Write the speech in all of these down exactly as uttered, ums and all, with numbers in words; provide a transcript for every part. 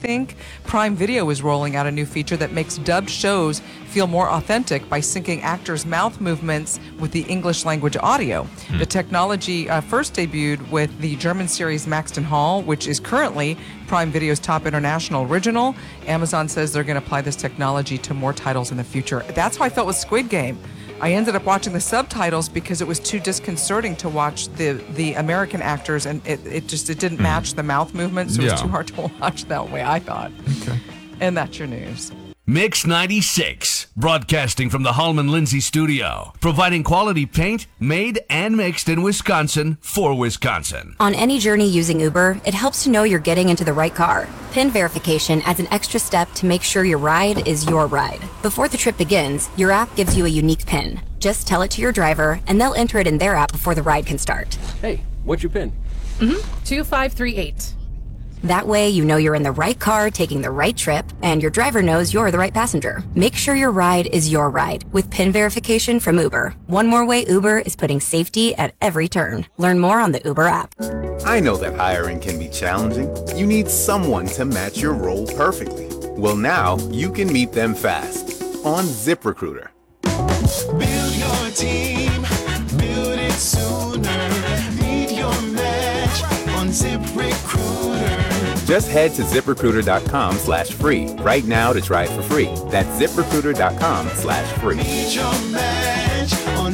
think. Prime Video is rolling out a new feature that makes dubbed shows feel more authentic by syncing actors' mouth movements with the English language audio. Hmm. The technology uh, first debuted with the German series Maxton Hall, which is currently Prime Video's top international original. Amazon says they're going to apply this technology to more titles in the future. That's how I felt with Squid Game. I ended up watching the subtitles because it was too disconcerting to watch the, the American actors, and it, it just it didn't match the mouth movement, so it was Yeah. too hard to watch that way, I thought. Okay. And that's your news. Mix ninety-six, broadcasting from the Hallman Lindsay studio, providing quality paint made and mixed in Wisconsin for Wisconsin. On any journey using Uber, it helps to know you're getting into the right car. PIN verification adds an extra step to make sure your ride is your ride. Before the trip begins, your app gives you a unique PIN. Just tell it to your driver, and they'll enter it in their app before the ride can start. Hey, what's your PIN? Mm-hmm. two five three eight. That way, you know you're in the right car taking the right trip, and your driver knows you're the right passenger. Make sure your ride is your ride with PIN verification from Uber. One more way Uber is putting safety at every turn. Learn more on the Uber app. I know that hiring can be challenging. You need someone to match your role perfectly. Well, now you can meet them fast on ZipRecruiter. Build your team, build it sooner. Meet your match on ZipRecruiter. Just head to ZipRecruiter.com slash free right now to try it for free. That's ZipRecruiter.com slash free. Meet your match on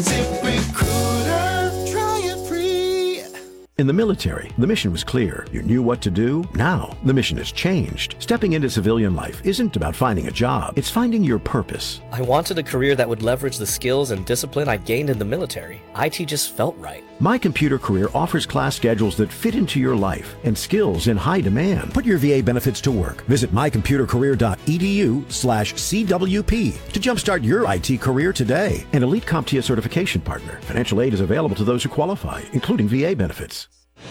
ZipRecruiter. Try it free. In the military, the mission was clear. You knew what to do. Now, the mission has changed. Stepping into civilian life isn't about finding a job. It's finding your purpose. I wanted a career that would leverage the skills and discipline I gained in the military. I T just felt right. My Computer Career offers class schedules that fit into your life and skills in high demand. Put your V A benefits to work. Visit mycomputercareer.edu slash CWP to jumpstart your I T career today. An elite CompTIA certification partner. Financial aid is available to those who qualify, including V A benefits.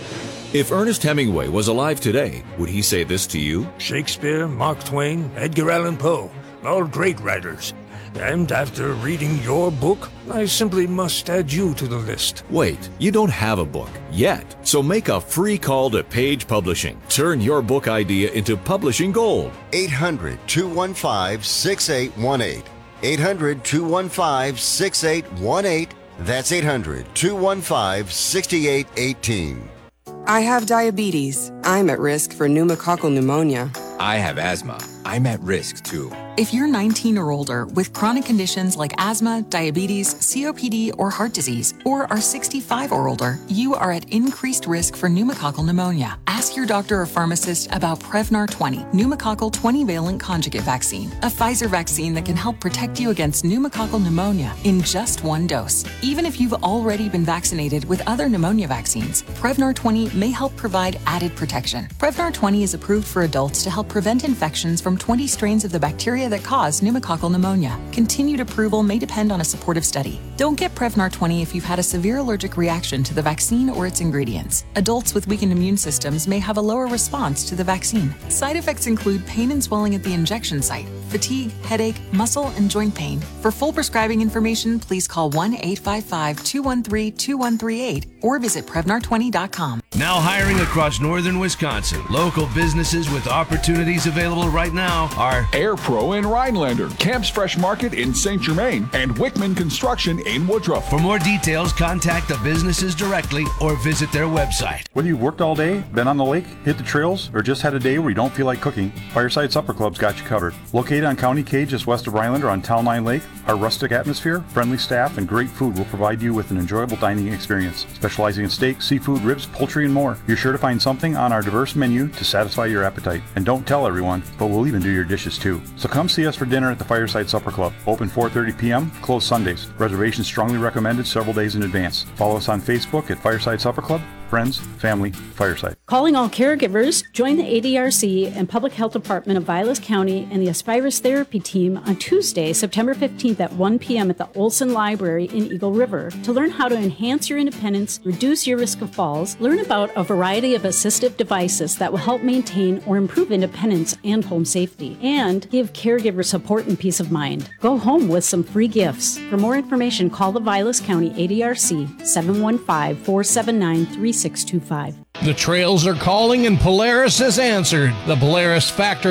If Ernest Hemingway was alive today, would he say this to you? Shakespeare, Mark Twain, Edgar Allan Poe, all great writers. And after reading your book, I simply must add you to the list. Wait, you don't have a book yet. So make a free call to Page Publishing. Turn your book idea into publishing gold. eight hundred, two one five, six eight one eight. eight hundred, two one five, six eight one eight. That's eight hundred, two one five, six eight one eight. I have diabetes. I'm at risk for pneumococcal pneumonia. I have asthma. I'm at risk too. If you're nineteen or older with chronic conditions like asthma, diabetes, C O P D, or heart disease, or are sixty-five or older, you are at increased risk for pneumococcal pneumonia. Ask your doctor or pharmacist about Prevnar twenty, pneumococcal twenty-valent conjugate vaccine, a Pfizer vaccine that can help protect you against pneumococcal pneumonia in just one dose. Even if you've already been vaccinated with other pneumonia vaccines, Prevnar twenty may help provide added protection. Prevnar twenty is approved for adults to help prevent infections from twenty strains of the bacteria that cause pneumococcal pneumonia. Continued approval may depend on a supportive study. Don't get Prevnar twenty if you've had a severe allergic reaction to the vaccine or its ingredients. Adults with weakened immune systems may have a lower response to the vaccine. Side effects include pain and swelling at the injection site, fatigue, headache, muscle, and joint pain. For full prescribing information, please call one eight five five, two one three, two one three eight or visit Prevnar twenty dot com. Now hiring across northern Wisconsin. Local businesses with opportunities available right now are Air Pro in Rhinelander, Camp's Fresh Market in Saint Germain, and Wickman Construction in Woodruff. For more details, contact the businesses directly or visit their website. Whether you've worked all day, been on the lake, hit the trails, or just had a day where you don't feel like cooking, Fireside Supper Club's got you covered. Located on County Cage just west of Rhinelander on Town Line Lake, our rustic atmosphere, friendly staff, and great food will provide you with an enjoyable dining experience. Specializing in steak, seafood, ribs, poultry, and more, you're sure to find something on our diverse menu to satisfy your appetite. And don't tell everyone, but we'll even do your dishes too. So come see us for dinner at the Fireside Supper Club. Open four thirty p.m., closed Sundays. Reservations strongly recommended several days in advance. Follow us on Facebook at Fireside Supper Club. Friends, family, Fireside. Calling all caregivers, join the A D R C and Public Health Department of Vilas County and the Aspirus Therapy Team on Tuesday, September fifteenth at one p.m. at the Olson Library in Eagle River to learn how to enhance your independence, reduce your risk of falls, learn about a variety of assistive devices that will help maintain or improve independence and home safety, and give caregivers support and peace of mind. Go home with some free gifts. For more information, call the Vilas County A D R C seven one five, four seven nine, three six two five. The trails are calling and Polaris has answered. The Polaris Factory